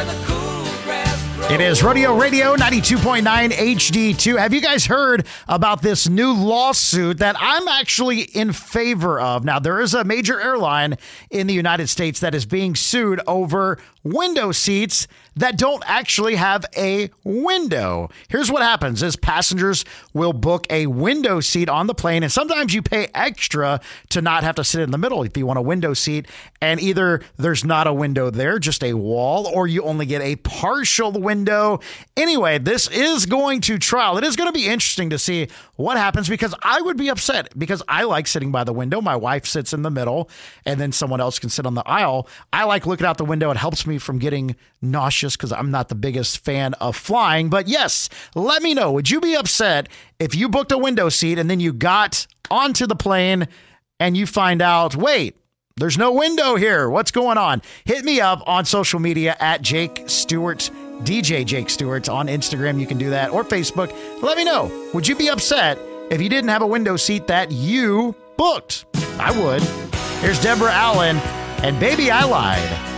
It is Rodeo Radio 92.9 HD2. Have you guys heard about this new lawsuit that I'm actually in favor of? Now, there is a major airline in the United States that is being sued over window seats that don't actually have a window. Here's what happens is passengers will book a window seat on the plane, and sometimes you pay extra to not have to sit in the middle if you want a window seat, and either there's not a window there, just a wall, or you only get a partial window. Anyway, this is going to trial. It is going to be interesting to see what happens because I would be upset because I like sitting by the window. My wife sits in the middle, and then someone else can sit on the aisle. I like looking out the window. It helps me from getting nauseous because I'm not the biggest fan of flying. But yes, let me know. Would you be upset if you booked a window seat and then you got onto the plane and you find out, wait, there's no window here. What's going on? Hit me up on social media at Jake Stewart, DJ Jake Stewart on Instagram. You can do that, or Facebook. Let me know. Would you be upset if you didn't have a window seat that you booked? I would. Here's Deborah Allen and Baby I Lied.